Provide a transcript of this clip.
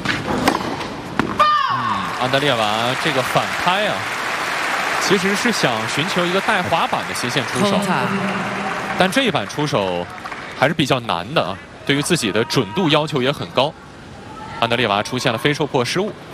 安德烈娃这个反拍啊，其实是想寻求一个带滑板的斜线出手，但这一板出手还是比较难的啊，对于自己的准度要求也很高。安德烈娃出现了非受迫失误。